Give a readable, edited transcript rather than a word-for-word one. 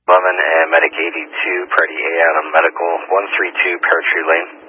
11 and Medic 82, Priority A out on Medical 132 Pear Tree Lane.